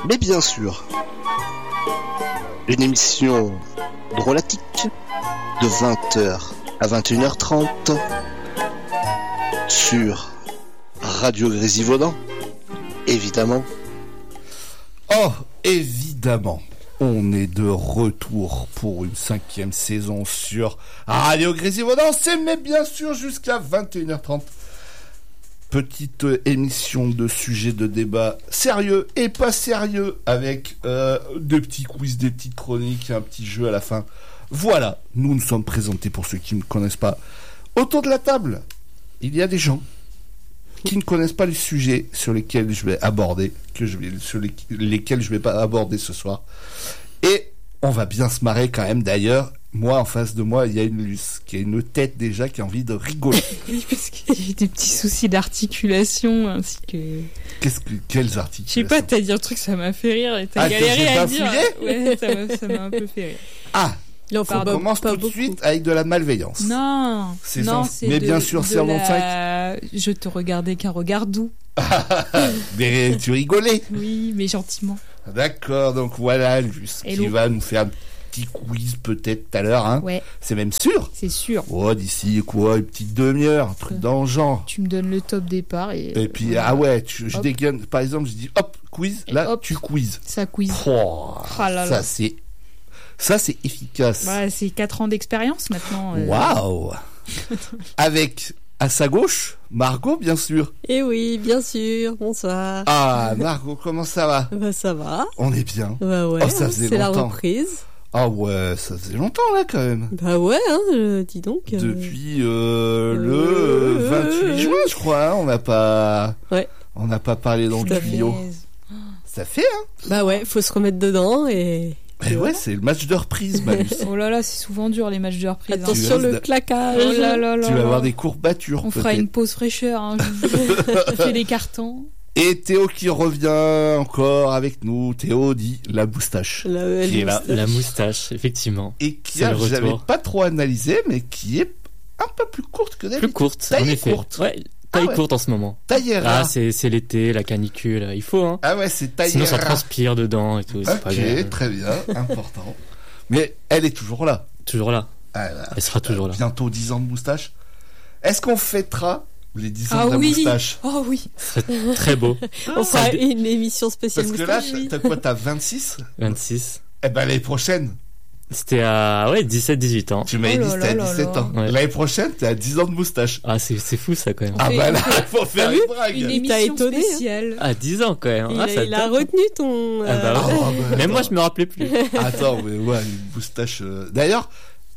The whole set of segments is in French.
Mais bien sûr, une émission drôlatique de 20h à 21h30 sur Radio Grésivaudan, évidemment. Oh, évidemment, on est de retour pour une 5e saison sur Radio Grésivaudan, c'est mais bien sûr jusqu'à 21h30. Petite émission de sujets de débat sérieux et pas sérieux avec des petits quiz, des petites chroniques et un petit jeu à la fin. Voilà, nous sommes présentés pour ceux qui ne connaissent pas. Autour de la table, il y a des gens qui ne connaissent pas les sujets sur lesquels je vais aborder, sur lesquels je vais pas aborder ce soir. Et on va bien se marrer quand même. D'ailleurs, moi, en face de moi, il y a une Luce qui a une tête déjà qui a envie de rigoler. Oui, parce que j'ai des petits soucis d'articulation ainsi que. Quelles articulations? Je sais pas, t'as dit un truc, ça m'a fait rire et t'as galéré à dire. Ouais, ça m'a un peu fait rire. Ah. On commence tout de suite avec de la malveillance. Non, mais bien sûr, c'est en 5. Je te regardais qu'un regard doux. Mais tu rigolais. Oui, mais gentiment. D'accord, donc voilà Luce qui va nous faire un petit quiz peut-être tout à l'heure. Hein. Ouais. C'est même sûr. C'est sûr. Oh, d'ici quoi, une petite demi-heure, un truc dans le genre. Tu me donnes le top départ et puis voilà. Ah ouais, je dégaine. Par exemple, je dis hop quiz, et là hop, tu quiz. Ça quiz. Oh, ça c'est efficace. Ouais, c'est 4 ans d'expérience maintenant. Waouh. Avec à sa gauche, Margot, bien sûr. Eh oui, bien sûr, bonsoir. Ah, Margot, comment ça va? Bah ça va. On est bien. Bah ouais, ça faisait c'est longtemps. la reprise. Ah ouais, ça faisait longtemps là quand même. Bah ouais, dis donc. Depuis le 28 juin, je crois, hein, on n'a pas parlé dans le tuyau. Ça fait, hein. Bah ouais, faut se remettre dedans et... Mais ouais, c'est le match de reprise, Malus. Oh là là, c'est souvent dur les matchs de reprise. Attention le claquage. Oh là là là. Tu vas avoir des courbatures. On fera une pause fraîcheur. Hein. Je fais les cartons. Et Théo qui revient encore avec nous. Théo dit la moustache. Qui est là. La moustache, effectivement. Et qui a, je n'avais pas trop analysé, mais qui est un peu plus courte que d'habitude. Plus courte, en effet. Courte. Ouais. Taille courte en ce moment. Taillera. Ah, c'est l'été, la canicule, il faut, hein. Ah ouais, c'est taillera. Sinon, ça transpire dedans et tout. Ok, très bien, important. Mais elle est toujours là. Toujours là. Elle sera toujours là. Bientôt 10 ans de moustache. Est-ce qu'on fêtera les 10 ans de la moustache? Oh oui. C'est très beau. On fera une émission spéciale moustache. Parce que là, t'as quoi? T'as 26? 26. Eh ben, l'année prochaine. C'était à 17-18 ans. Tu m'avais dit c'était à 17 ans. Ouais. L'année prochaine, t'es à 10 ans de moustache. Ah, c'est fou ça quand même. Ah bah là, faut faire une brague. Une émission spéciale. À 10 ans quand même. Il a retenu ton... Ah bah ouais. Même moi, je me rappelais plus. Attends, mais ouais, une moustache... D'ailleurs,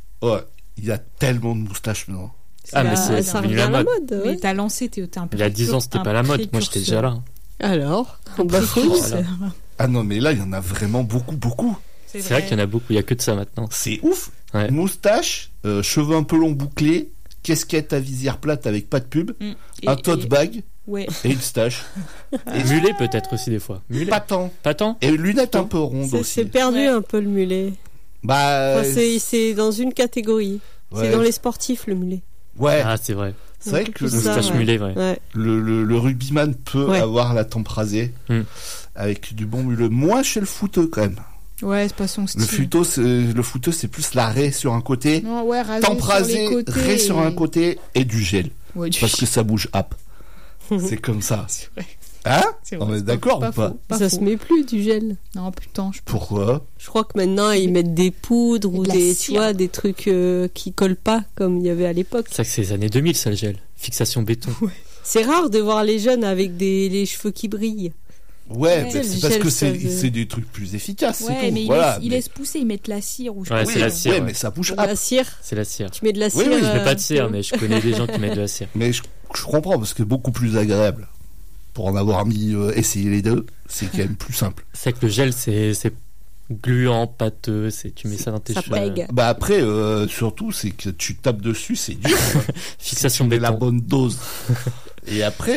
il y a tellement de moustaches maintenant. Mais c'est devenu la mode. Mais t'as lancé, t'es un peu... Il y a 10 ans, c'était pas la mode. Moi, j'étais déjà là. Alors, on bafouille. Ah non, mais là, il y en a vraiment beaucoup. C'est vrai qu'il y en a beaucoup, il n'y a que de ça maintenant. C'est ouf. Ouais. Moustache, cheveux un peu longs bouclés, casquette à visière plate avec pas de pub, un tote bag et une stache. Et mulet peut-être aussi des fois. Mulet. Pas tant. Et lunettes un peu rondes aussi. C'est perdu un peu le mulet. Bah, c'est dans une catégorie. Ouais. C'est dans les sportifs le mulet. Ouais. Ah c'est vrai. C'est vrai que le moustache mulet, ouais. Le rugbyman peut avoir la tempe rasée avec du bon mulet. Moi, chez le footeux quand même. Ouais, c'est pas son style. Le footeux, c'est plus la raie sur un côté. Non, ouais, tempe rasée, raie sur un côté et du gel. Ouais, parce que ça bouge hop. C'est comme ça. C'est vrai. Hein? C'est vrai. On est d'accord ou pas? Ça se met plus du gel. Non, putain. Pourquoi? Je crois que maintenant ils mettent des poudres ou des trucs qui collent pas comme il y avait à l'époque. C'est vrai que c'est les années 2000 ça le gel. Fixation béton. Ouais. C'est rare de voir les jeunes avec les cheveux qui brillent. Ouais, c'est parce que c'est des trucs plus efficaces. Ouais, mais ils laissent pousser, ils mettent la cire ou je sais pas. C'est la cire. Ouais, mais ça bouge la cire. C'est la cire. Tu mets de la cire. Oui, je mets pas de cire, mais je connais des gens qui mettent de la cire. Mais je comprends parce que c'est beaucoup plus agréable. Pour en avoir essayé les deux, c'est quand même plus simple. C'est que le gel, c'est gluant, pâteux, tu mets ça dans tes cheveux. Pègue. Bah après, surtout, c'est que tu tapes dessus, c'est dur. Fixation béton. béton. La bonne dose. Et après,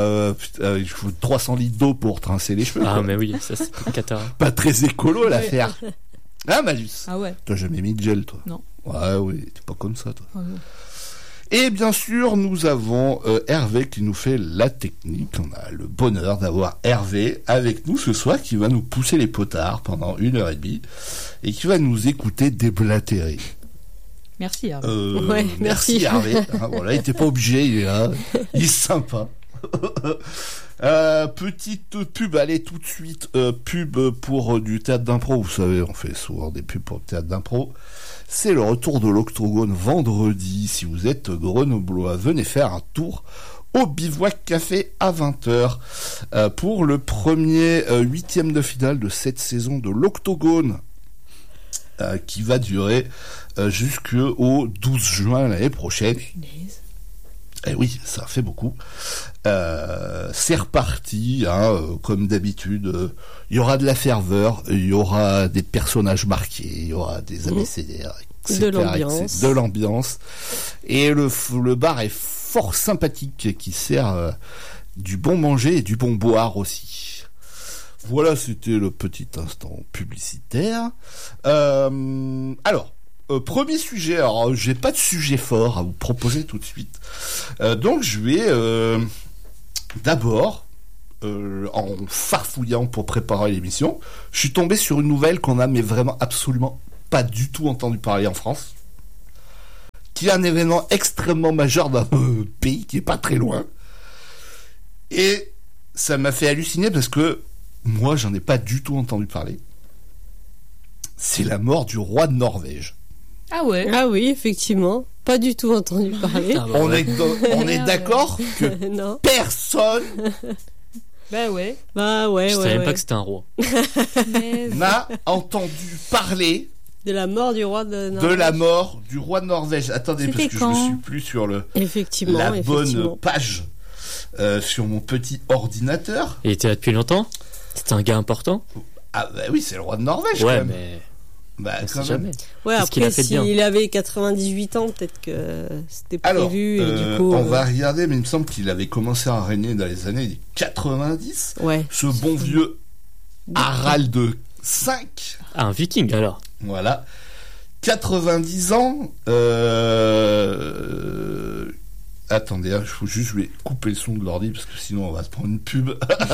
il faut 300 litres d'eau pour trincer les cheveux. Ah, quoi. mais oui, ça c'est cata. Pas très écolo l'affaire. Hein, Malus? Ah ouais. T'as jamais mis de gel, toi? Non. Ouais, oui, t'es pas comme ça, toi. Ouais. Et bien sûr, nous avons Hervé qui nous fait la technique. On a le bonheur d'avoir Hervé avec nous ce soir qui va nous pousser les potards pendant 1h30 et qui va nous écouter déblatérer. Merci Hervé. Merci Hervé. Voilà, il n'était pas obligé, il est là. Il est sympa. Petite pub, allez tout de suite, pub pour du théâtre d'impro. Vous savez, on fait souvent des pubs pour le théâtre d'impro. C'est le retour de l'Octogone vendredi. Si vous êtes grenoblois, venez faire un tour au Bivouac Café à 20h pour le premier 8e de finale de cette saison de l'Octogone qui va durer jusqu'au 12 juin l'année prochaine. Eh oui, ça fait beaucoup. C'est reparti, comme d'habitude. Il y aura de la ferveur, il y aura des personnages marqués, il y aura des abécédaires, etc. De l'ambiance. Et le bar est fort sympathique, qui sert du bon manger et du bon boire aussi. Voilà, c'était le petit instant publicitaire. Alors, premier sujet, alors j'ai pas de sujet fort à vous proposer tout de suite. Donc je vais d'abord, en farfouillant pour préparer l'émission, je suis tombé sur une nouvelle qu'on a mais vraiment absolument pas du tout entendu parler en France, qui est un événement extrêmement majeur d'un pays qui est pas très loin. Et ça m'a fait halluciner parce que moi j'en ai pas du tout entendu parler. C'est la mort du roi de Norvège. Ah ouais. Ah oui, effectivement. Pas du tout entendu parler. Ah bah on est d'accord que non. Personne Bah ouais. Je savais même pas que c'était un roi. n'a entendu parler de la mort du roi de Norvège. De la mort du roi de Norvège. Attendez, c'était parce que quand je ne suis plus sur Effectivement. la bonne page sur mon petit ordinateur. Il était là depuis longtemps. C'était un gars important. Ah bah oui, c'est le roi de Norvège Ouais, quand même. mais Bah, on quand sait même. jamais. Ouais, Qu'est-ce qu'il après, a fait de bien s'il avait 98 ans, peut-être que c'était prévu. Alors, et du coup, on va regarder, mais il me semble qu'il avait commencé à régner dans les années 90. Ouais. Ce bon vieux Harald V. Ah, un viking alors. Voilà. 90 ans. Attendez, je vais couper le son de l'ordi parce que sinon on va se prendre une pub.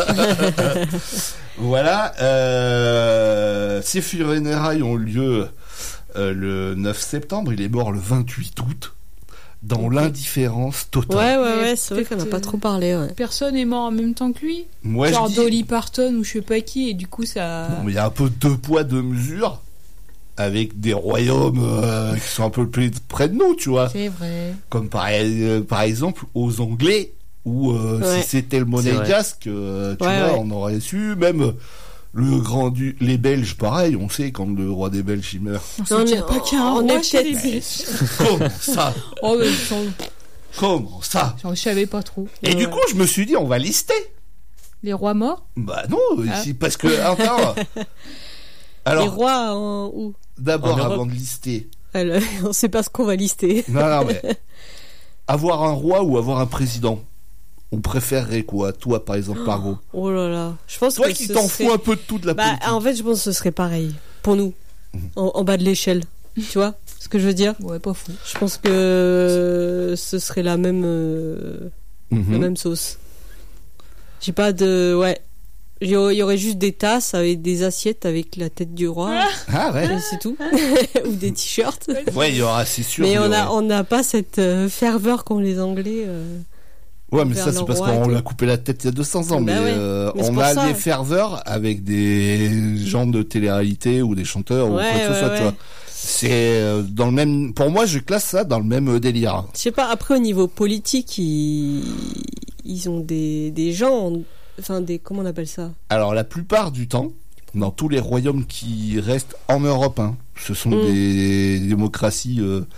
Voilà. Ses funérailles ont lieu le 9 septembre. Il est mort le 28 août. Dans l'indifférence totale. Ouais, c'est vrai qu'on n'a pas trop parlé. Ouais. Personne est mort en même temps que lui. Moi, genre je dis... Dolly Parton ou je sais pas qui, et du coup ça... Bon, il y a un peu deux poids, deux mesures, avec des royaumes qui sont un peu plus près de nous, tu vois. C'est vrai. Comme par exemple aux Anglais, où si c'était le monégasque, tu vois, on aurait su, même... les Belges, pareil, on sait quand le roi des Belges il meurt. On sait pas qu'il y a un roi chez les Belges. Comment ça? Oh, mais Comment ça? je savais pas trop. Et du coup, je me suis dit, on va lister. Les rois morts? Bah non, ici, parce que... Attends. Alors, les rois où? D'abord, avant de lister... Alors, on sait pas ce qu'on va lister. Non, mais... avoir un roi ou avoir un président? On préférerait quoi? Toi, par exemple, Margot? Oh là là. Je pense toi que qui t'en fous un peu de toute la politique. En fait, je pense que ce serait pareil. Pour nous. En bas de l'échelle. Tu vois ce que je veux dire? Ouais, pas fou. Je pense que ce serait la même, la même sauce. J'ai pas de... Ouais. Il y aurait juste des tasses avec des assiettes avec la tête du roi. Ah ouais. C'est tout. Ou des t-shirts. Ouais, il y aura, c'est sûr. Mais on n'a pas cette ferveur qu'ont les Anglais. Ouais, mais ça, c'est parce qu'on l'a coupé la tête il y a 200 ans. Bah mais on a ça, des ferveurs avec des gens de télé-réalité ou des chanteurs ou quoi que ce soit, tu vois. C'est dans le même... Pour moi, je classe ça dans le même délire. Je sais pas, après, au niveau politique, ils ont des gens... Enfin, comment on appelle ça? Alors, la plupart du temps, dans tous les royaumes qui restent en Europe, ce sont des démocraties...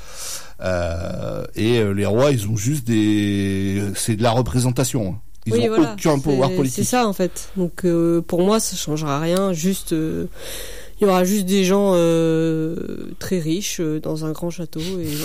et les rois, ils ont juste c'est de la représentation. Ils ont aucun pouvoir politique. C'est ça en fait. Donc pour moi, ça changera rien. Juste, il y aura juste des gens très riches dans un grand château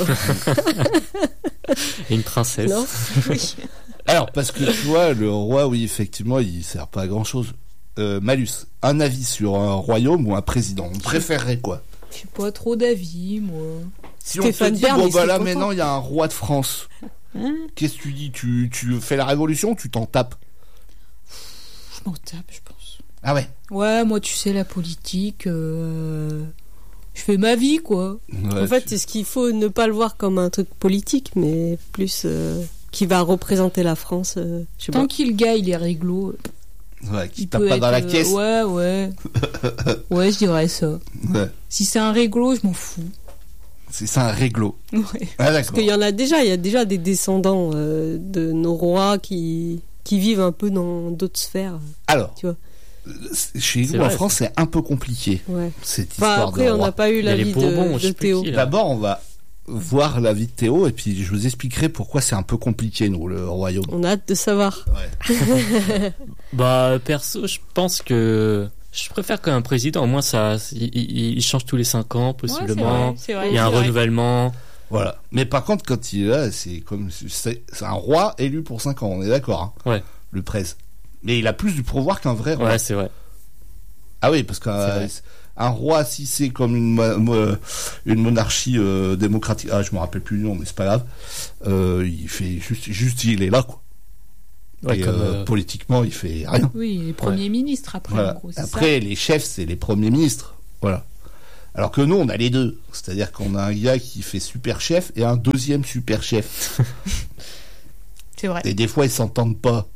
et une princesse. Non. Oui. Alors parce que tu vois, le roi, oui, effectivement, il sert pas à grand chose. Malus, un avis sur un royaume ou un président? On préférerait quoi? J'ai pas trop d'avis, moi. Si on te dit, bon bah là maintenant il y a un roi de France, qu'est-ce que tu dis? Tu fais la révolution ou tu t'en tapes? Je m'en tape, je pense. Ah ouais? Ouais, moi tu sais, la politique, je fais ma vie quoi. Ouais, en fait, est-ce qu'il faut ne pas le voir comme un truc politique, mais plus qui va représenter la France, je sais Tant pas. qu'il gars il est réglo. Ouais, qui tape pas dans la caisse. Ouais. Ouais, je dirais ça. Ouais. Si c'est un réglo, je m'en fous. C'est un réglo. Ouais. Ah, d'accord. Parce qu'il y en a déjà, il y a déjà des descendants de nos rois qui vivent un peu dans d'autres sphères. Alors, tu vois. Chez nous en France, c'est un peu compliqué. Ouais. Cette histoire après, on n'a pas eu l'avis de Théo. D'abord, on va voir l'avis de Théo et puis je vous expliquerai pourquoi c'est un peu compliqué, nous, le royaume. On a hâte de savoir. Ouais. Bah, perso, je pense que je préfère qu'un président, au moins, il change tous les 5 ans, possiblement. Ouais, c'est vrai, il y a un renouvellement. Voilà. Mais par contre, quand il est là, c'est un roi élu pour 5 ans, on est d'accord, hein. Ouais. Le 13. Mais il a plus du pouvoir qu'un vrai roi. Ouais, c'est vrai. Ah oui, parce qu'un roi, si c'est comme une monarchie démocratique, je me rappelle plus le nom, mais c'est pas grave, il fait juste il est là, quoi. Ouais, et politiquement, il fait rien. Oui, les premiers ministres après. Voilà. En gros, après, les chefs, c'est les premiers ministres. Voilà. Alors que nous, on a les deux. C'est-à-dire qu'on a un gars qui fait super chef et un deuxième super chef. C'est vrai. Et des fois, ils s'entendent pas.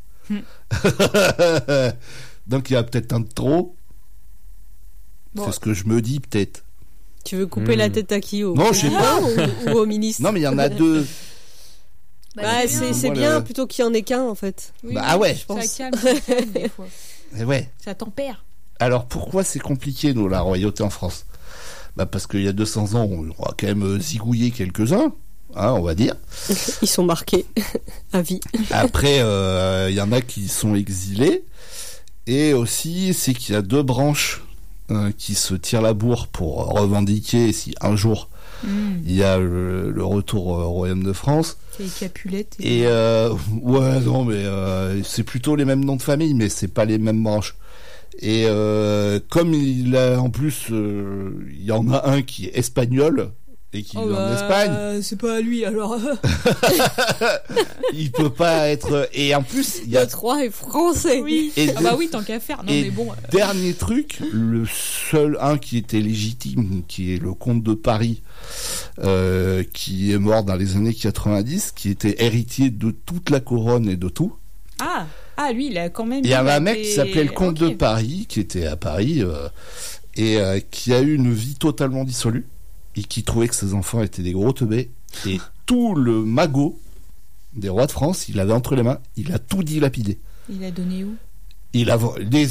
Donc, il y a peut-être un de trop. Bon. C'est ce que je me dis, peut-être. Tu veux couper la tête à qui? Non, je sais pas. Ou au ministre? Non, mais il y en a deux. C'est bien plutôt qu'il y en ait qu'un, en fait. Oui, ouais. Je pense. Ça calme des fois. Et ouais. Ça tempère. Alors, pourquoi c'est compliqué, nous, la royauté en France? Parce qu'il y a 200 ans, on a quand même zigouillé quelques-uns, hein, on va dire. Ils sont marqués à vie. Après, il y en a qui sont exilés. Et aussi, c'est qu'il y a 2 branches qui se tirent la bourre pour revendiquer si un jour il y a le retour au Royaume de France. C'est les Capulettes. Et ouais, non, mais c'est plutôt les mêmes noms de famille, mais c'est pas les mêmes branches. Et comme il a en plus, il y en a un qui est espagnol et qui vit en Espagne. C'est pas lui alors. Il peut pas être. Et en plus, il y a. Le 3 est français. Oui. Et bah oui, tant qu'à faire. Non, mais bon. Dernier truc, le seul qui était légitime, qui est le comte de Paris, qui est mort dans les années 90, qui était héritier de toute la couronne et de tout. Ah, lui, il a quand même. Il y avait un mec qui s'appelait le comte de Paris, qui était à Paris, et qui a eu une vie totalement dissolue, et qui trouvait que ses enfants étaient des gros teubés. Et tout le magot des rois de France, il avait entre les mains, il a tout dilapidé. Il a donné où? Il a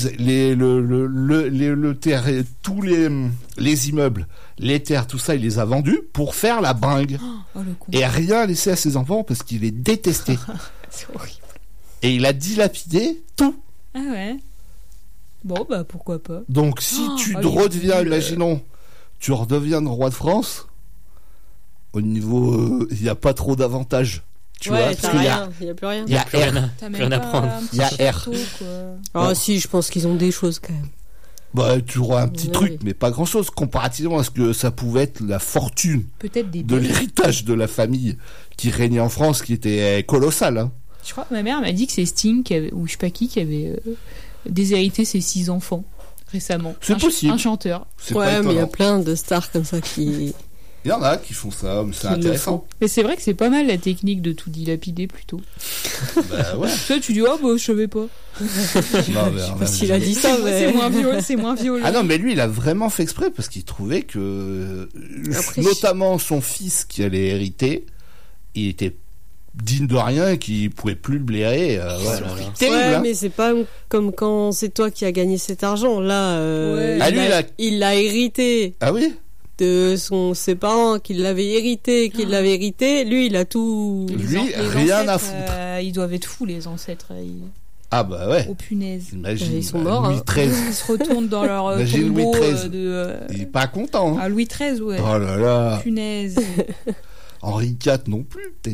le terre, tous les immeubles, les terres, tout ça, il les a vendus pour faire la bringue. Le con. Et rien laissé à ses enfants parce qu'il les détestait. C'est horrible. Et il a dilapidé tout. Ah ouais. Bon, bah pourquoi pas. Donc si tu redeviens, imaginons, tu redeviens roi de France, au niveau, il n'y a pas trop d'avantages. Tu vois, parce qu'il y a plus rien. Il y a rien à prendre. Il y a R. Si, je pense qu'ils ont des choses quand même. Bah, tu auras un petit truc, mais pas grand chose, comparativement à ce que ça pouvait être la fortune de l'héritage de la famille qui régnait en France, qui était colossal, hein. Je crois que ma mère m'a dit que c'est Sting ou je sais pas qui avait déshérité ses 6 enfants récemment. C'est possible. Un chanteur. Ouais, mais il y a plein de stars comme ça qui. Il y en a qui font ça, mais c'est intéressant. Mais c'est vrai que c'est pas mal la technique de tout dilapider plutôt. Bah ouais. Ça, tu dis, je savais pas. Non, mais parce qu'il a dit ça, mais. C'est moins violent. Ah non, mais lui, il a vraiment fait exprès parce qu'il trouvait que, notamment son fils qui allait hériter, il était digne de rien et qui pouvait plus le blairer. Terrible, mais c'est pas comme quand c'est toi qui as gagné cet argent. Là, il l'a hérité. Ah oui? De ses parents qui l'avaient hérité, lui il a tout. Lui, rien à foutre. Ils doivent être fous, les ancêtres. Ah bah ouais. Oh punaise. Imagine, ils sont morts. Louis XIII. Ils se retournent dans leur tombeau Il est pas content. Ah, Louis XIII, ouais. Oh là là. Punaise. Henri IV non plus, peut-être.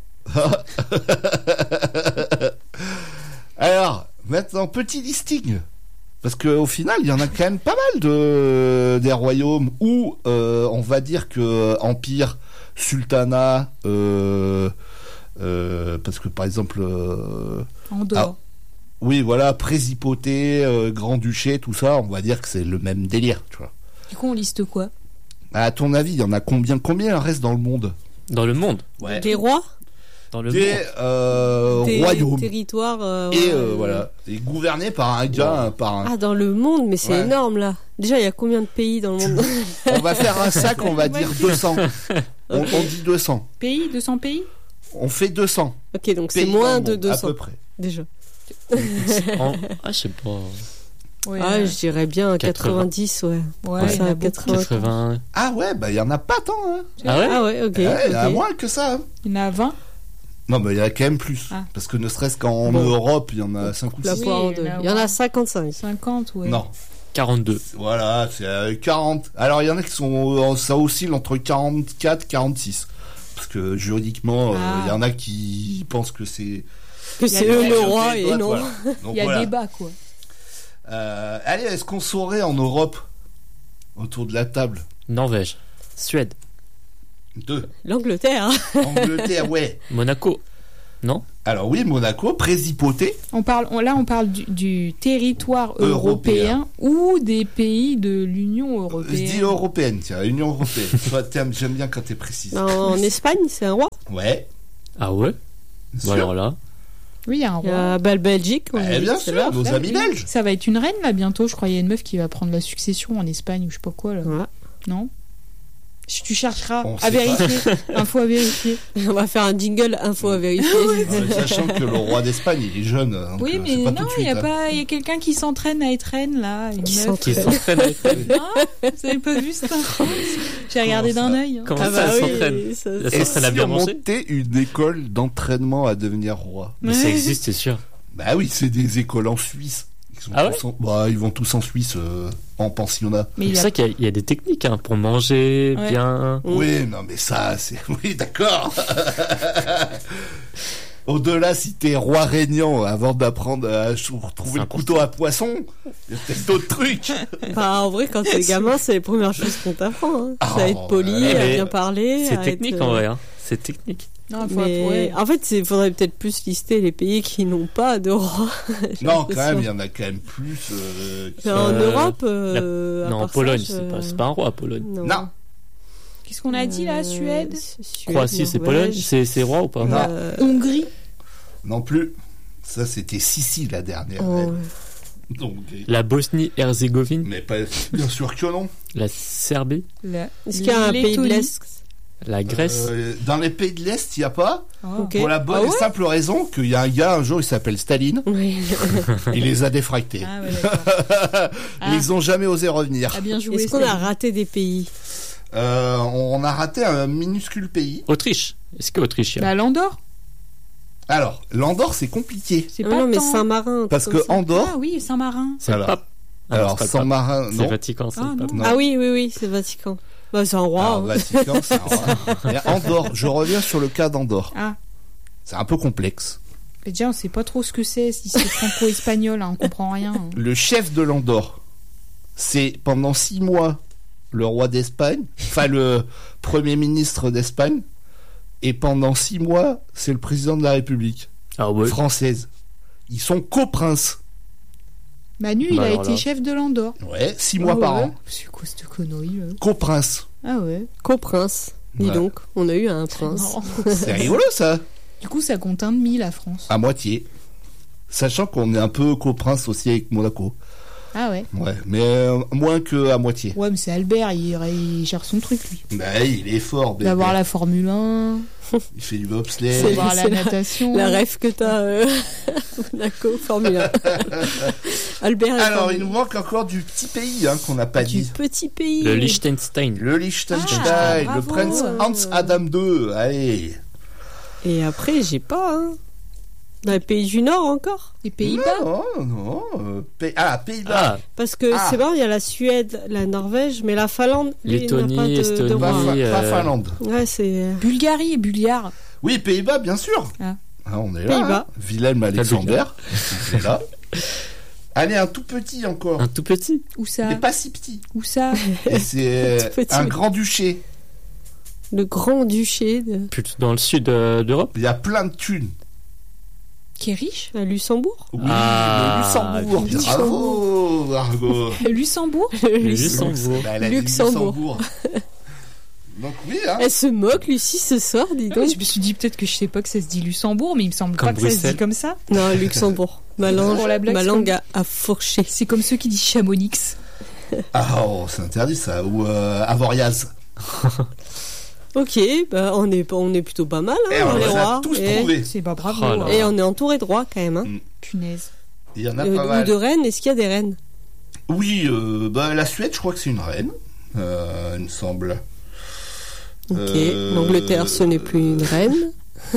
Alors, maintenant, petit listing. Parce qu'au final, il y en a quand même pas mal des royaumes où on va dire que Empire sultanat, parce que par exemple, Andorre. oui, voilà, présipauté, grand-duché, tout ça, on va dire que c'est le même délire, tu vois. Du coup, on liste quoi? À ton avis, il y en a combien il reste dans le monde? Dans le monde. Ouais. Des rois, Dans le Des monde. des royaumes. territoires. Et ouais. voilà, et gouverné par un gars, par un... Ah, dans le monde, mais c'est Ouais. énorme là. Déjà, il y a combien de pays dans le monde? On va faire un sac, on va dire 200. On dit 200. Pays 200 pays? On fait 200. Ok, donc c'est pays dans moins le de monde, 200 à peu près. déjà. Ah, je sais pas. Ouais, Ah, je dirais bien 80. 90, ouais. ouais, ça, il y en a beaucoup. 80. 80. Ah ouais, bah il y en a pas tant, hein. Ah ouais? Ah ouais, ok. Ouais, il y en a ok. moins que ça, hein. Il y en a 20. Non, mais il y en a quand même plus. Ah. Parce que ne serait-ce qu'en Bon. Europe, il y en a 5 ou La 6. Oui, poire en il y en deux. a, Il y en a ouais. 55. 50, ouais. Non. 42. Voilà, c'est 40. Alors, il y en a qui sont, ça oscille entre 44 et 46. Parce que juridiquement, Ah. il y en a qui pensent que c'est... Que c'est eux le roi et non. Voilà. Donc, Il y a voilà. débat, quoi. Allez, est-ce qu'on saurait en Europe, autour de la table? Norvège. Suède. 2. L'Angleterre. Angleterre, ouais. Monaco. Non? Alors oui, Monaco, présipauté. On parle du territoire européen ou des pays de l'Union Je européenne. dis européenne, tiens, Union européenne. Toi, j'aime bien quand t'es précise. En Espagne, c'est un roi. Ouais. Ah ouais? Bien Bah sûr. alors là. Oui, il y a un Il y roi. a Belgique. on Eh a dit bien tout à sûr, l'heure. nos Ah, amis oui. belges. Ça va être une reine là bientôt, je crois. Il y a une meuf qui va prendre la succession en Espagne ou je sais pas quoi là. Voilà. Non? Tu chercheras On à sait vérifier. Info à vérifier. On va faire un jingle info à vérifier. Sachant que le roi d'Espagne, il est jeune. Donc, Oui, c'est mais pas non, tout de il suite, y a hein. pas, il y a quelqu'un qui s'entraîne à être reine là. Une Qui meuf. Qui s'entraînent avec Non, vous avez pas vu cette info? J'ai regardé Comment d'un ça œil. Hein. Comment Ah ça, bah elle oui, s'entraîne? ça- Elle Et s'entraîne à si bien on manger? montait une école d'entraînement à devenir roi? Mais ça Ouais. existe, c'est sûr. Bah oui, c'est des écoles en Suisse. Ils sont Ah tous ils vont tous en Suisse en pensionnat. Mais C'est il pour a ça qu'il y a des techniques hein, pour manger Ouais. bien. Mm. Oui, non, mais ça, c'est... Oui, d'accord. Au-delà, si t'es roi régnant, avant d'apprendre à trouver C'est le couteau à poisson, il y a peut-être d'autres trucs. Bah, en vrai, quand t'es gamin, c'est les premières choses qu'on t'apprend. Hein. Ah, C'est à être poli, ouais, à mais bien parler. C'est à technique être, en vrai. Hein. C'est technique. Non, faut Mais ouais. en fait, il faudrait peut-être plus lister les pays qui n'ont pas de roi. J'ai Non, quand même, il y l'impression. en a quand même plus. Mais en Europe, à Non, en part ça, Pologne, je- c'est pas un roi, Pologne. Non. Qu'est-ce qu'on a dit là, Suède, Croatie, c'est Pologne, c'est roi ou pas? Non. Hongrie. Non plus. Ça, c'était Sicile, la dernière. Oh, Donc, La Bosnie-Herzégovine, mais pas, bien sûr que non. la Serbie, Est-ce qu'il y a un pays de Lettonie. l'Est? la Grèce. Dans les pays de l'Est, il n'y a pas. Oh. Ok. Pour la bonne Ah et ouais simple raison qu'il y a un gars, un jour, il s'appelle Staline. Oui. Il les a défractés. Ah ouais, d'accord. Ah. Ils ont jamais osé revenir. Ah, bien joué. Est-ce qu'on a Stéphane. raté des pays? On a raté un minuscule pays. Autriche. Est-ce que Autriche y a? Bah, l'Andorre. Alors, l'Andorre, c'est compliqué. C'est Ah pas non, mais tant- Saint-Marin. un Parce truc que comme ça. Andorre, Ah oui, Saint-Marin. C'est le alors- pape. Ah non, alors c'est pas le San pape. Marin, C'est non. Vatican, c'est Ah, le pape. non. Ah oui, oui, oui, c'est Vatican. Bah, c'est un roi. Alors, hein. Vatican, c'est un roi. Mais Andorre, je reviens sur le cas d'Andorre. Ah. C'est un peu complexe. Mais déjà, on sait pas trop ce que c'est, si c'est franco-espagnol, hein, on comprend rien. hein. Le chef de l'Andorre, c'est pendant 6 mois le roi d'Espagne, enfin le premier ministre d'Espagne, et pendant 6 mois, c'est le président de la République Ah ouais. française. Ils sont coprinces. Manu, il Bah a alors été là. chef de l'Andorre. Ouais, 6 mois Ah par ouais. an. C'est quoi cette connerie là Coprinces. Ah ouais. Coprince. Dis Ouais. donc, on a eu un prince. Non. C'est rigolo ça. Du coup, ça compte un demi, la France. À moitié. Sachant qu'on est un peu coprince aussi avec Monaco. Ah ouais. Ouais, mais moins que à moitié. Ouais, mais c'est Albert, il gère son truc, lui. Bah, il est fort, Il bébé. va voir la Formule 1, Il fait du il va bobsleigh. voir la c'est la- natation. La rêve que t'as, Monaco, Formule 1. Albert et Alors, Formule il nous manque encore du petit pays qu'on n'a pas 1. Du dit. petit pays. Le Liechtenstein. Le Liechtenstein, Ah, le bravo. prince Hans Adam II. Allez. Et après, j'ai pas, hein. Dans les pays du Nord encore. Les Pays-Bas. Non, non. Pays-Bas. Ah, Parce que Ah. c'est bon, il y a la Suède, la Norvège, mais la Finlande, lui, Lettonie, n'a pas de Estonie. roi. Pas euh, Finlande. Ouais, c'est. Bulgarie, Bulgare. Oui, Pays-Bas, bien sûr. Ah. On est là. Pays-Bas. Hein. Wilhelm Alexander. Bulgare. On est là. Allez, un tout petit encore. un tout petit. Où ça Mais pas si petit. Où ça Et c'est Tout petit. un grand-duché. Le grand-duché de Plutôt dans le sud d'Europe. Il y a plein de thunes. Qui est riche? Luxembourg. Oui, Ah, le Luxembourg. Luxembourg. Bravo, Margot. Le Luxembourg? Le Luxembourg. Bah, elle a dit Luxembourg. Donc oui, hein. Elle se moque, Lucie, ce soir, dis Ah, donc. je me suis dit peut-être que je sais pas que ça se dit Luxembourg, mais il me semble Comme pas que ça se Bruxelles. dit comme ça. Non, Luxembourg. Ma Pour la blague, ma c'est langue comme- a fourché. C'est comme ceux qui disent Chamonix. Ah, oh, c'est interdit ça. Ou Avoriaz. Ok, bah on est plutôt pas mal, hein, Et on les les rois. a tous et, trouvés. C'est pas bravo. Oh là hein. et on est entouré de rois quand même. Hein. Punaise. Il y en a Ou pas mal. de reines, est-ce qu'il y a des reines? Oui, bah, la Suède, je crois que c'est une reine. Il me semble. Ok, l'Angleterre, ce n'est plus une reine.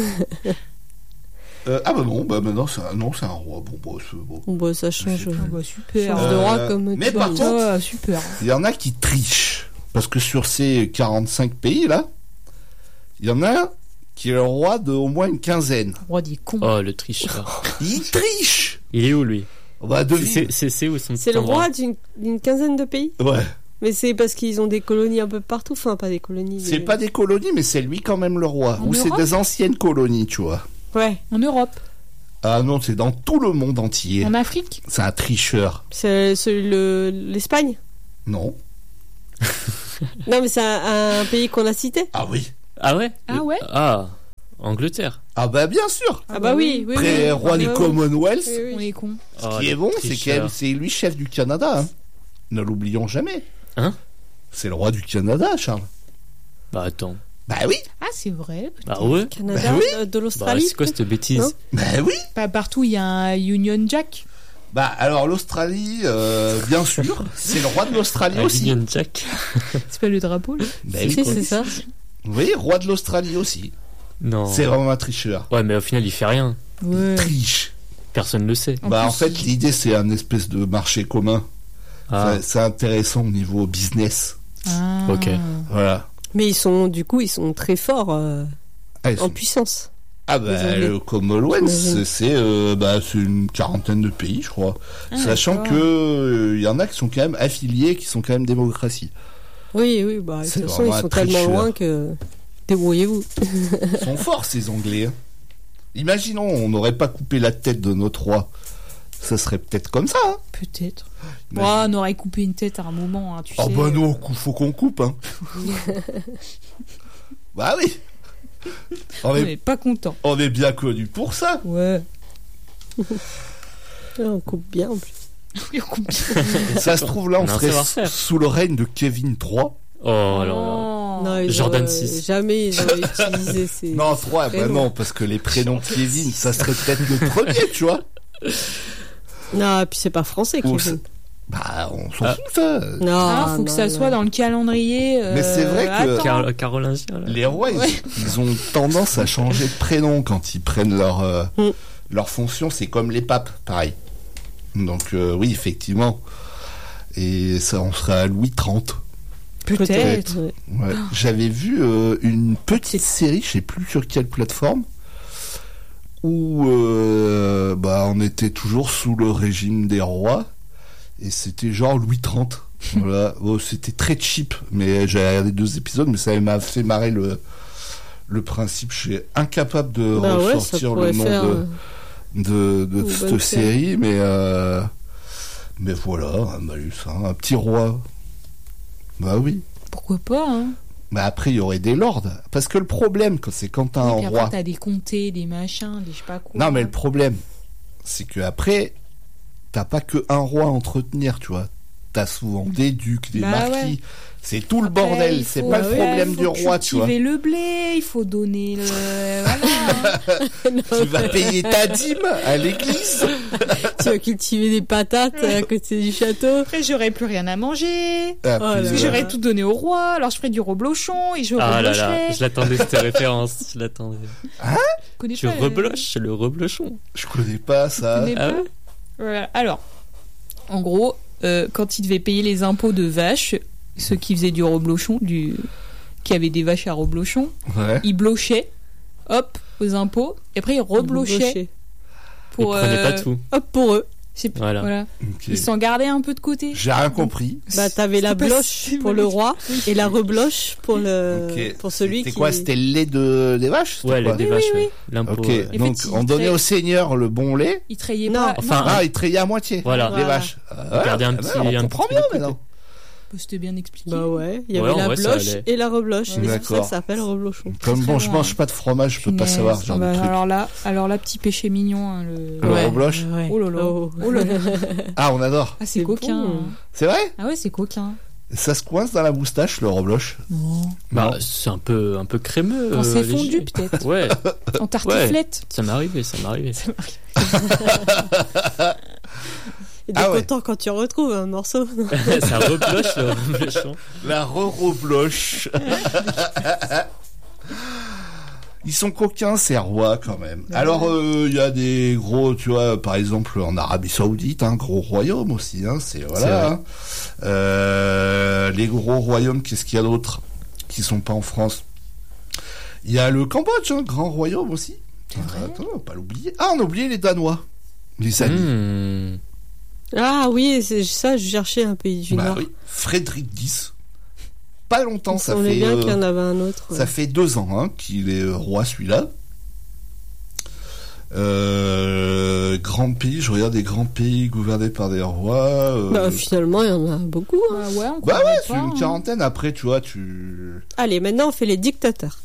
Ah bah non, bah maintenant c'est un roi. Bon, bah, c'est bon. Bon, bah, ça change. Ah bah super. Change de roi comme mais tu par veux. contre- Ah, super. Il y en a qui trichent. Parce que sur ces 45 pays là, il y en a un qui est le roi de au moins une quinzaine. Roi des cons. Oh, le tricheur. Il triche. Il est où, lui? Bah devine. C'est où son C'est petit le endroit? roi d'une quinzaine de pays. Ouais. Mais c'est parce qu'ils ont des colonies un peu partout. Enfin, pas des colonies. C'est pas des colonies, mais c'est lui quand même le roi. En Ou c'est Europe des anciennes colonies, tu vois. Ouais, En Europe. Ah non, c'est dans tout le monde entier. En Afrique. C'est un tricheur. c'est l'Espagne. Non. Non, mais c'est un pays qu'on a cité. Ah oui. Ah ouais? Ah ouais? Ah, Angleterre. Ah bah bien sûr. Ah bah oui, oui. Après, oui. roi Ah du bah oui. Commonwealth. Oui, oui. On est cons. Ce Oh, qui le est bon, c'est tricheur. c'est lui chef du Canada. Hein. Ne l'oublions jamais. Hein? C'est le roi du Canada, Charles. Bah attends. Bah oui. Ah, c'est vrai. Bah ouais. Canada, Bah oui. de Bah l'Australie. c'est quoi cette bêtise? Non. Bah oui. Pas partout, il y a un Union Jack. Bah alors l'Australie, bien sûr, c'est le roi de l'Australie Ah, aussi. Union Jack. C'est pas le drapeau, là? Bah Si, oui, c'est ça. Oui, roi de l'Australie aussi. Non. C'est vraiment un tricheur. Ouais, mais au final, il fait rien. Ouais. Triche. Personne ne le sait. En Bah en plus, fait, l'idée c'est un espèce de marché commun. Ah, C'est intéressant au niveau business. Ah. Ok. Voilà. Mais ils sont très forts Ah, ils en sont- puissance. ah, les bah Anglais. le Commonwealth, J'imagine. c'est une quarantaine de pays, je crois. Ah, Sachant d'accord. que il y en a qui sont quand même affiliés, qui sont quand même démocratie. Oui, oui, bah de C'est toute façon, vraiment ils un sont tellement tricheur. loin que débrouillez-vous. Ils sont forts ces Anglais. Hein. Imaginons, on n'aurait pas coupé la tête de notre roi. Ça serait peut-être comme ça. Hein. Peut-être. Imagine. Oh, on aurait coupé une tête à un moment, hein, tu Oh sais. bah non, faut qu'on coupe. Hein. Bah oui. On est pas content. On est bien connu pour ça. Ouais. On coupe bien en plus. Oui, on coupe. Ça se trouve là, on On a un serait savoir-faire. sous le règne de Kevin III. Oh là là. Oh. Non, ils Jordan auraient 6. Jamais ils auraient utilisé ces. Non, 3, bah prénoms. non, parce que les prénoms de Kevin, ça serait peut-être le premier, tu vois. Non, et puis c'est pas français, Ou Kevin. Bah, on s'en Ah. fout, ça. Non, Ah, faut que non, ça non. soit dans le calendrier. Mais c'est vrai que- attends. Carolingien, là. Les rois, Ouais. ils ont tendance à changer de prénom quand ils prennent Mm. leur fonction. C'est comme les papes, pareil. Donc, oui, effectivement. Et ça, on serait à Louis XXX. Peut-être. Ouais. Ouais. J'avais vu une petite série, je sais plus sur quelle plateforme, où bah, on était toujours sous le régime des rois. Et c'était genre Louis XXX. Voilà. Bon, c'était très cheap, mais j'ai regardé 2 épisodes, mais ça m'a fait marrer le principe. Je suis incapable de Bah ouais, ça ressortir pourrait le nom faire. de une cette bonne série, mais voilà, un malus, hein, un petit roi. Bah oui. Pourquoi pas, hein. Mais après, il y aurait des lords. Parce que le problème, c'est quand t'as Et un puis après, roi. t'as des comtés, des machins, des je sais pas quoi. Non, mais le problème, c'est que après, t'as pas que un roi à entretenir, tu vois. T'as souvent des ducs, des Bah marquis. ouais. C'est tout le Après, bordel. il C'est faut- pas le ouais, problème il faut du roi, tu vois. cultiver le blé, il faut donner le. Voilà. Tu vas payer ta dîme à l'église. Tu vas cultiver des patates à côté du château. Après, j'aurais plus rien à manger. Ah, Oh là puis, Parce que là. j'aurais tout donné au roi, alors je ferais du reblochon et je Ah là là, reblocherais. je l'attendais cette référence. Je l'attendais. Je connais Tu pas, rebloches le reblochon. je connais pas je ça. connais Ah pas. ouais Voilà. Alors, en gros, quand ils devaient payer les impôts de vaches, ceux qui faisaient du reblochon, qui avaient des vaches à reblochon, Ouais. ils blochaient, hop, aux impôts, et après ils reblochaient Ils pour prenaient pas tout. Hop pour eux. Voilà. Ok. Ils s'en gardaient un peu de côté. J'ai rien compris. Bah, t'avais la C'était pas bloche si pour le mal. roi et la rebloche pour Ok. pour celui C'était qui. quoi? C'était le lait des vaches? C'était Ouais, quoi les vaches, ouais. L'impôt. Ok, ouais. donc fait, on il donnait trait- au seigneur le bon lait. Ils trayaient Non, pas. enfin, Ah, il trayait à moitié. Voilà. Les Voilà. vaches. Gardez un petit- on un comprend petit bien truc de maintenant. C'était bien expliqué. Bah ouais, il y Ouais, avait en la vrai, ça bloche allait. et la rebloche. Ouais. Et c'est pour ça D'accord. que ça s'appelle reblochon. Comme Très bon, je bon, mange hein. pas de fromage, je peux pas Punaise. savoir ce genre Ah bah, de truc. alors là, petit péché mignon. Hein, le... Le rebloche. Ouais. Oh là là. Oh. Oh là là. Ah, on adore. Ah, c'est C'est coquin. bon. hein. C'est vrai? Ah ouais, c'est coquin. Ça se coince dans la moustache, le rebloche. Non. Bah, Non. c'est un peu crémeux. Quand c'est léger. fondu, peut-être. Ouais, En tartiflette. ça m'est arrivé. Et Ah t'es ouais. content quand tu retrouves un morceau. Ça rebloche le reblochon. La rebloche. Ils sont coquins, ces rois, quand même. Alors, il y a des gros, tu vois, par exemple, en Arabie Saoudite, un gros royaume aussi, hein, c'est, voilà. Hein. Les gros royaumes, qu'est-ce qu'il y a d'autre qui sont pas en France? Il y a le Cambodge, hein, grand royaume aussi. Attends, on va pas l'oublier. Ah, on a oublié les Danois. Les amis. Mmh. Ah oui, c'est ça, je cherchais un pays du Bah Nord. oui, Frédéric X. Pas longtemps, Il ça semblait fait... bien qu'il y en avait un autre. Ça fait 2 ans hein, qu'il est roi celui-là. Grand pays, je regarde des grands pays gouvernés par des rois. Bah, finalement, il y en a beaucoup. Hein. Bah ouais, on Bah croirait ouais, pas, c'est une hein. quarantaine. Après, tu vois, tu... Allez, maintenant on fait les dictateurs.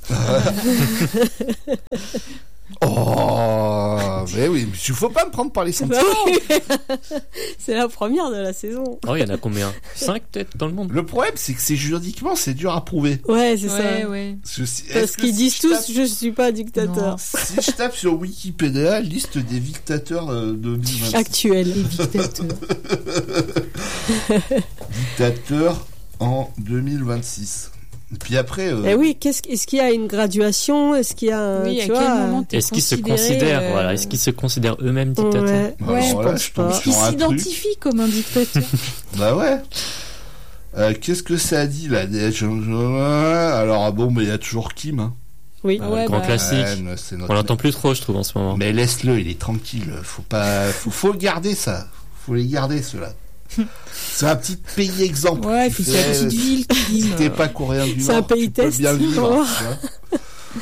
Oh, mais oui, mais il faut pas me prendre par les sentiments. Bah oui. C'est la première de la saison. Oh, il y en a combien? 5 peut-être dans le monde. Le problème, c'est que c'est juridiquement, c'est dur à prouver. Ouais, c'est Ouais, ça. ouais. Parce qu'ils disent tous, je suis pas dictateur. Non. Si je tape sur Wikipédia, liste des dictateurs de 2026. Actuel. Les dictateurs. Dictateurs en 2026. Et puis après... Eh oui, est-ce qu'il y a une graduation? Est-ce qu'il y a un, Oui, à tu quel vois, moment t'es Est-ce qu'ils se considéré, considèrent, voilà, est-ce qu'ils se considèrent eux-mêmes dictateurs? Ouais. alors Ouais, je là, pense je tombe pas. sur Qui un truc. s'identifie comme un dictateur. Bah ouais. Qu'est-ce que ça dit là? Alors bon, mais il y a toujours Kim. Hein. Oui. Ah, Ouais, grand bah, classique. Ouais, c'est notre On l'entend plus trop, je trouve, en ce moment. Mais laisse-le, il est tranquille. Faut pas, faut le garder ça. Faut les garder ceux-là. C'est un petit pays exemple. Ouais, Tu puis c'est fais, la petite ville qui. Si t'es pas coréen du C'est Nord, un pays tu peux test. bien le vivre. Oh. tu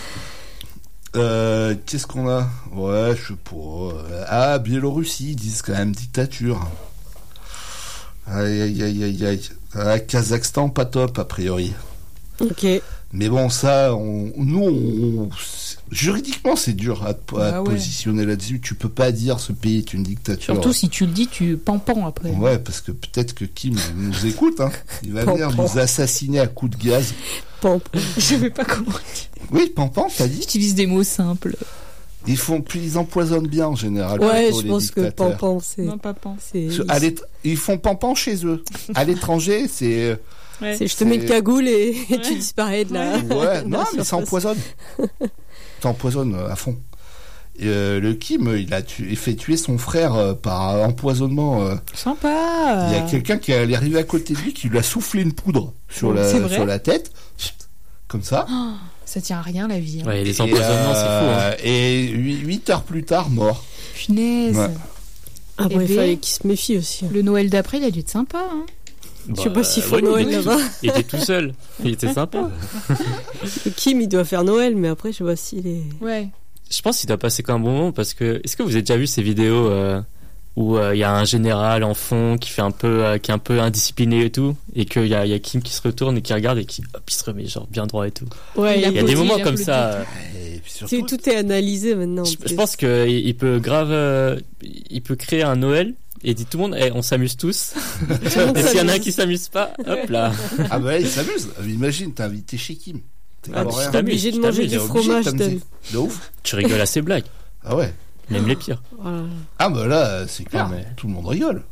vois. Qu'est-ce qu'on a? Ouais, je sais pas. Ah, Biélorussie, ils disent quand même dictature. Aïe, aïe, aïe, aïe, aïe. Ah, Kazakhstan, pas top, a priori. Ok. Mais bon, ça, juridiquement, c'est dur à te Ah ouais. positionner là-dessus. Tu peux pas dire ce pays est une dictature. Surtout si tu le dis, tu pampan après. Ouais, parce que peut-être que Kim nous écoute, hein. Il va venir Pampan. nous assassiner à coups de gaz. Pompe. Je sais pas comment dire. Oui, Pampan, t'as dit? J'utilise des mots simples. Ils empoisonnent bien en général. Ouais, plutôt, je les pense que dictateurs. Pampan, c'est. Non, pampan. c'est- Ils font Pampan chez eux. À l'étranger, c'est... Ouais. Je te mets une cagoule et Ouais. tu disparais de la. Ouais, de non, la mais ça surface. empoisonne. Ça empoisonne à fond. Et, le Kim, il fait tuer son frère par empoisonnement. Sympa. Il y a quelqu'un qui est arrivé à côté de lui qui lui a soufflé une poudre sur C'est vrai la tête. Comme ça. Ça tient à rien la vie. Hein. Ouais, les empoisonnements, c'est fou. Hein. Et 8 heures plus tard, mort. Punaise. Ouais. Ah bon, Eh il ben. fallait qu'il se méfie aussi. Le Noël d'après, il a dû être sympa. Hein. Je sais pas s'il faut ouais, Noël il était- là-bas. Il était tout seul. Il était sympa. Et Kim, il doit faire Noël, mais après, je sais pas s'il est. Ouais. Je pense qu'il doit passer comme un bon moment parce que est-ce que vous avez déjà vu ces vidéos où il y a un général en fond qui fait qui est un peu indiscipliné et tout et qu'il y a Kim qui se retourne et qui regarde et qui hop, il se remet genre bien droit et tout. Ouais, Il Il y a des applaudit, moments il comme applaudit. ça. Et puis surtout, tout est analysé maintenant. Je pense que il peut grave il peut créer un Noël et dit tout le monde on s'amuse tous. Et s'il y en a un qui s'amuse pas, hop là. ah bah il s'amuse. Imagine, t'es invité chez Kim. T'es Ah, coréen. putain. obligé de manger il du est obligé de fromage. t'amuser. De ouf. Tu rigoles à ces blagues, Ah ouais. même les pires. Voilà. Ah bah là, c'est clair. Ah, mais- Tout le monde rigole.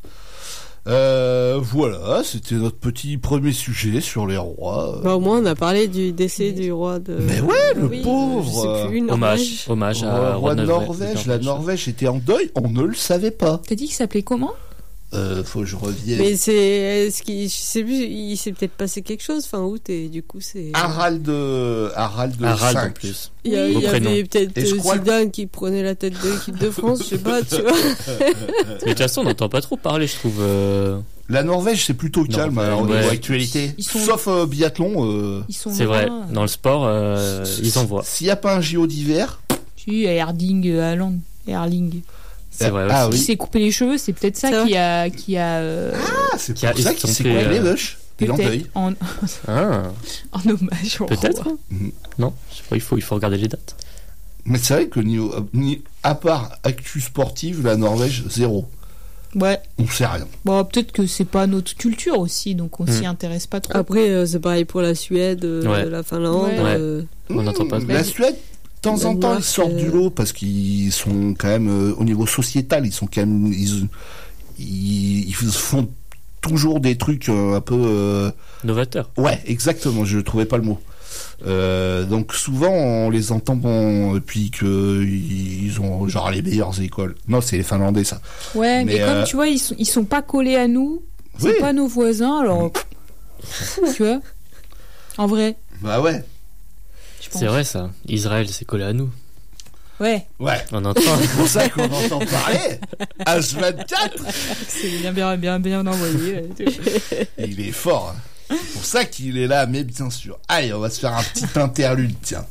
Voilà, c'était notre petit premier sujet sur les rois. Bah, au moins, on a parlé du décès du roi de. Mais ouais, le Oui, pauvre. Je sais plus, Norvège. Hommage à Roi de Norvège. La Norvège était en deuil, on ne le savait pas. T'as dit qu'il s'appelait comment? faut que je revienne. Mais c'est ce qui, je sais plus, il s'est peut-être passé quelque chose fin août et du coup c'est. Harald Harald 5. en plus. Il y, Beau prénom. avait peut-être Et je crois Zidane qui prenait la tête de l'équipe de France, je sais pas, tu vois. Mais de toute façon, on n'entend pas trop parler, je trouve. La Norvège, c'est plutôt calme Norvège, alors, au ouais. niveau actualité. Ils sont- Sauf biathlon. Ils sont C'est vrai, loin. dans le sport, ils en voient. S'il n'y a pas un JO d'hiver. Si, Erding Haaland. Erling. C'est vrai Ah aussi. Qui oui. s'est coupé les cheveux, c'est peut-être ça C'est qui a Ah, c'est Qui a pour ça qu'il s'est estompé, coupé les vaches. Il est en peut-être deuil. Ah, en hommage au peut-être. roi. Mhm. Non, je sais pas, il faut regarder les dates. Mais c'est vrai que à part actu sportive, la Norvège, 0. Ouais. On sait rien. Bon, peut-être que c'est pas notre culture aussi, donc on s'y intéresse pas trop. Après, c'est pareil pour la Suède, Ouais. la Finlande. Ouais. On n'entend pas. La Suède, de temps en temps, Danemark, ils sortent du lot parce qu'ils sont quand même, au niveau sociétal, ils sont quand même. Ils font toujours des trucs un peu. Novateur. Ouais, exactement, je trouvais pas le mot. Donc souvent on les entend et puis que ils ont genre les meilleures écoles. Non, c'est les Finlandais ça. Ouais, mais Mais, comme tu vois, ils sont pas collés à nous, c'est Oui. pas nos voisins, alors tu vois. En vrai, Bah ouais. je pense. C'est vrai ça. Israël s'est collé à nous. Ouais, Ouais. On entend. C'est pour ça qu'on entend parler. H24. c'est bien envoyé. Il est fort. Hein. C'est pour ça qu'il est là, mais bien sûr. Allez, on va se faire un petit interlude, tiens.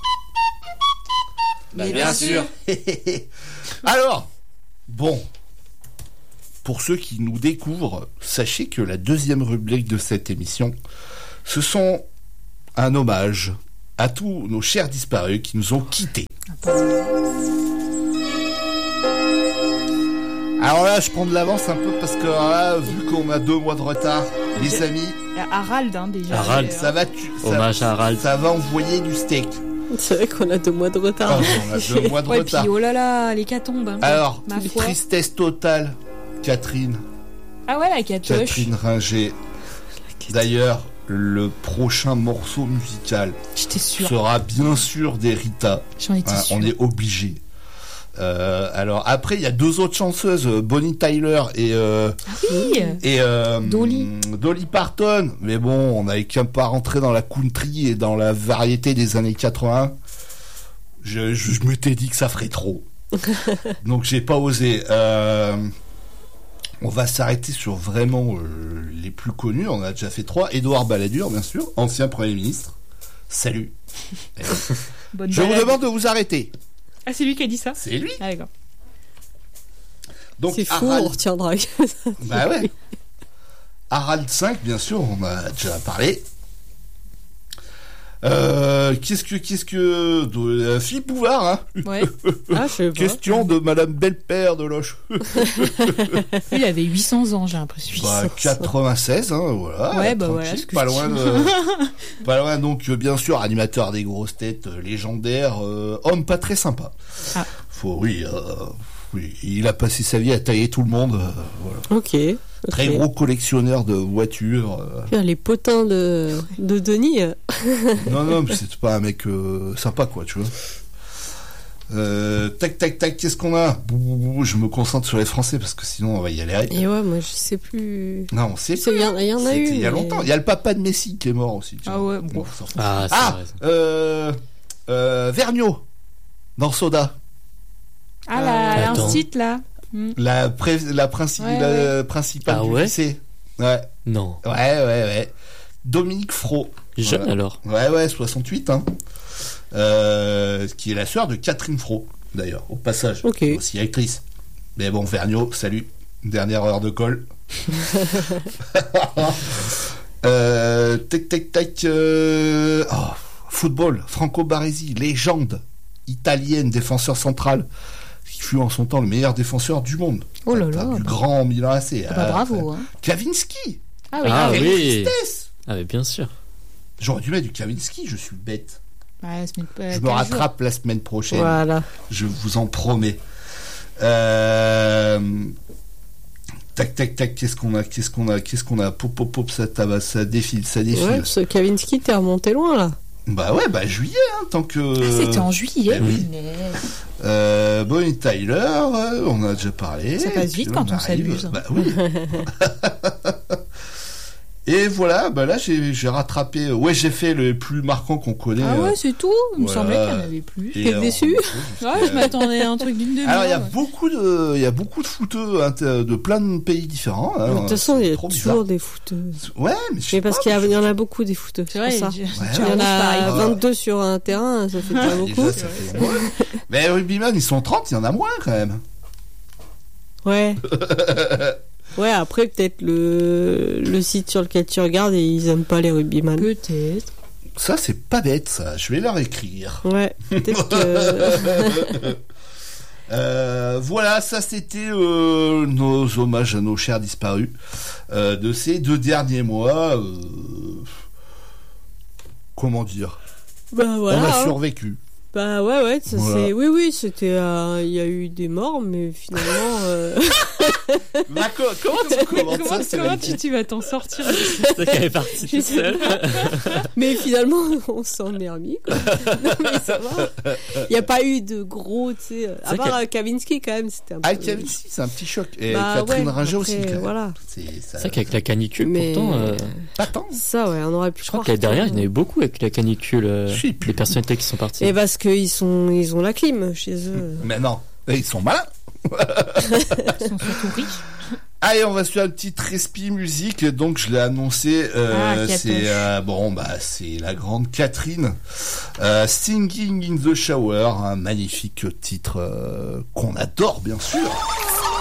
Mais bien sûr. Alors, bon, pour ceux qui nous découvrent, sachez que la deuxième rubrique de cette émission, ce sont un hommage à tous nos chers disparus qui nous ont quittés. Alors là, je prends de l'avance un peu parce que là, vu qu'on a 2 mois de retard, les amis, Harald, hein, déjà. Harald. ça va, Hommage à Harald. ça va envoyer du steak. C'est vrai qu'on a 2 mois de Ah, retard. on a 2 mois de Ouais, retard. puis oh là là, l'hécatombe. Hein, Alors, ma foi. tristesse totale, Catherine Ah ouais, la catoche. Catherine Ringer. D'ailleurs, le prochain morceau musical J'étais sûre. sera bien sûr des Rita. J'en étais Hein, sûre. on est obligé. Alors après, il y a 2 autres chanteuses, Bonnie Tyler et Oui. Dolly Parton. Mais bon, on n'avait qu'à pas rentrer dans la country et dans la variété des années 80. Je m'étais dit que ça ferait trop. Donc j'ai pas osé. On va s'arrêter sur vraiment les plus connus. On a déjà fait 3. Édouard Balladur, bien sûr, ancien Premier ministre. Salut. Bonne Je vous balade. demande de vous arrêter. Ah, c'est lui qui a dit ça. C'est lui. Ah, d'accord. Donc C'est fou, Harald- on retiendra. Bah ouais. Harald 5, bien sûr, on a déjà parlé. Qu'est-ce que Philippe Bouvard, hein. Ouais. Ah, je sais pas. Question de Madame Belle-Père de Loche. Lui, il avait 800 ans, j'ai l'impression. Bah, 96, hein, voilà. Ouais, bah tranquille, voilà, ce que pas je loin, dis. pas loin. Donc, bien sûr, animateur des grosses têtes, légendaire, homme pas très sympa. Ah. Oui, il a passé sa vie à tailler tout le monde. Voilà. Ok. Très gros collectionneur de voitures. Les potins de Denis. Non, mais c'est pas un mec sympa, quoi, tu vois. Tac, qu'est-ce qu'on a? Je me concentre sur les Français parce que sinon on va y aller. Et ouais, moi je sais plus. Non, c'est Il y en a C'était eu. il y a mais- longtemps. Il y a le papa de Messi qui est mort aussi. tu Ah vois. ouais, bon. on s'en fout. Ah, c'est Ah, vrai. Vergniaud dans Soda. Ah, la Attends. site là. Hmm. La Ouais, principale Ah du ouais lycée. Ouais. Non. Ouais. Dominique Fro. Jeune Voilà. alors. Ouais, 68, hein. Qui est la sœur de Catherine Fro, d'ailleurs, au passage. Ok. Aussi actrice. Mais bon, Vergniaud, salut. Dernière heure de colle. Tac. Football. Franco Baresi, légende italienne, défenseur central, qui fut en son temps le meilleur défenseur du monde. Oh là Enfin, là. du grand Milan AC. Ah bah, bravo. Hein. Kavinsky. Ah oui. Ah Quelle oui. tristesse. Ah, mais bien sûr. J'aurais dû mettre du Kavinsky, je suis bête. Ouais, la semaine- Je 15 me rattrape la semaine prochaine. Voilà. Je vous en promets. Tac, qu'est-ce qu'on a Pop, ça défile. Ouais, parce que Kavinsky, t'es remonté loin là. Bah ouais, bah juillet, hein, tant que... Ah, c'était en juillet. oui. punaise. Bonnie Tyler, on a déjà parlé. Ça passe vite quand on s'amuse. Bah oui. Et voilà, bah là j'ai rattrapé. Ouais, j'ai fait le plus marquant qu'on connaît. Ah ouais, c'est tout. Il me voilà. semblait qu'il y en avait plus. Et J'étais déçu. Ouais, je m'attendais à un truc d'une demi-heure. Alors il y a beaucoup de footeux de plein de pays différents. De toute façon, il y a trop toujours bizarre. des footeux. Ouais, mais je sais Mais parce pas, qu'il y en a beaucoup des footeux. C'est vrai, C'est pour ça. tu Il y en annonces pareil. a 22 sur un terrain, ça fait pas beaucoup. Déjà, ça fait moins. Mais rugbyman, ils sont 30, il y en a moins quand même. Ouais. Ouais, après, peut-être le site sur lequel tu regardes, ils aiment pas les rugbyman. Peut-être. Ça, c'est pas bête, ça. Je vais leur écrire. Ouais, peut-être que... Voilà, ça c'était nos hommages à nos chers disparus de ces 2 derniers mois. Comment dire, Bah voilà. on a hein. survécu. Bah ouais, ça Voilà. c'est... Oui, c'était... Il y a eu des morts, mais finalement... Bah, comment tu commentes ça, Comment tu vas t'en sortir C'est ça qu'elle est partie toute seule. Mais finalement, on s'en est remis, quoi. Non, mais ça va. Il n'y a pas eu de gros, tu sais... À part Kavinsky, quand même, c'était un peu... Kavinsky, c'est un petit choc. Et Bah Catherine ouais, Ringer aussi, après, quand même. voilà. C'est vrai qu'avec la canicule, Mais- pourtant... Pas tant. Ça, ouais, on aurait pu Je crois croire que l'année dernière, il y en avait beaucoup avec la canicule. Je sais plus. Les personnalités qui sont parties. Et parce qu'ils ont la clim chez eux. Mais non, ils sont malins. Ils sont surtout riches. Allez, on va sur une petite respi musique. Donc, je l'ai annoncé. C'est c'est la grande Catherine, Singing in the Shower, un magnifique titre qu'on adore, bien sûr.